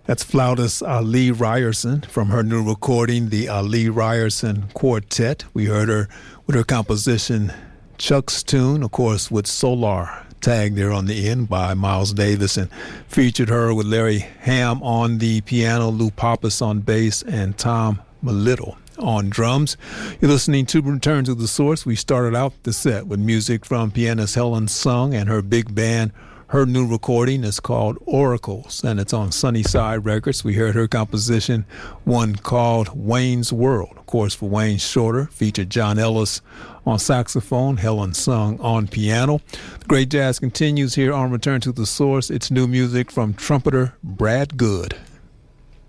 That's flautist Ali Ryerson from her new recording, the Ali Ryerson Quartet. We heard her with her composition Chuck's Tune, of course, with Solar tag there on the end by Miles Davis, and featured her with Larry Hamm on the piano, Lou Pappas on bass, and Tom Melittle on drums. You're listening to Return to the Source. We started out the set with music from pianist Helen Sung and her big band. Her new recording is called Oracles, and it's on Sunnyside Records. We heard her composition, one called Wayne's World. Of course, for Wayne Shorter, featured John Ellis on saxophone, Helen Sung on piano. The great jazz continues here on Return to the Source. It's new music from trumpeter Brad Good.